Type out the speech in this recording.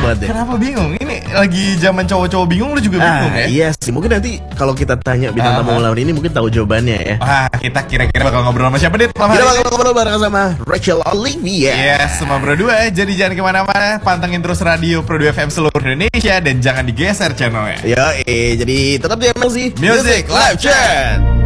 banget deh. Kenapa bingung? Ini lagi zaman cowok-cowok bingung, lu juga bingung ya? Iya sih, mungkin nanti kalau kita tanya bintang tamu lawan ini mungkin tahu jawabannya ya. Kita kira-kira bakal ngobrol sama siapa, Dit? Kita bakal ngobrol bareng sama Rachel Olivia. Yes, sama Bro 2. Jadi jangan kemana-mana, pantengin terus radio Pro 2 FM seluruh Indonesia dan jangan digeser channelnya. Jadi tetap di MLC Music Live Chat.